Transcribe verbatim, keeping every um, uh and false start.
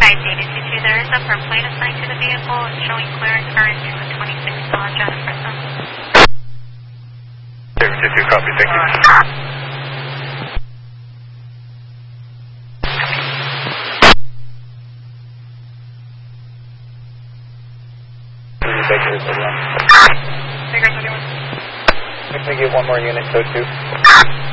Skype eight two two, there is a firm plate assigned to the vehicle showing clearing current to the twenty-six Dodge out of Fresno. eight two two, copy, thank you. Baker thirty-one. Baker thirty-one. Can we get one more unit, code two?